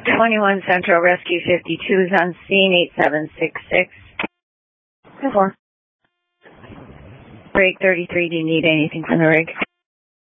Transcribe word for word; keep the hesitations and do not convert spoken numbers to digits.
twenty-one Central, Rescue fifty-two is on scene, eight seven six six. four. Break thirty-three, do you need anything from the rig?